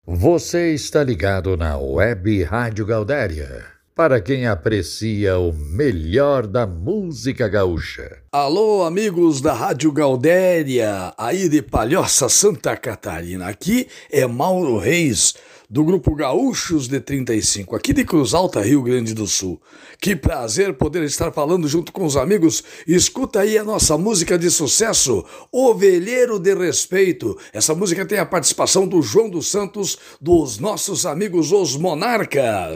Você está ligado na Web Rádio Gaudéria, para quem aprecia o melhor da música gaúcha. Alô, amigos da Rádio Gaudéria, aí de Palhoça, Santa Catarina. Aqui é Mauro Reis, do Grupo Gaúchos de 35, aqui de Cruz Alta, Rio Grande do Sul. Que prazer poder estar falando junto com os amigos. Escuta aí a nossa música de sucesso, Ovelheiro de Respeito. Essa música tem a participação do João dos Santos, dos nossos amigos Os Monarcas.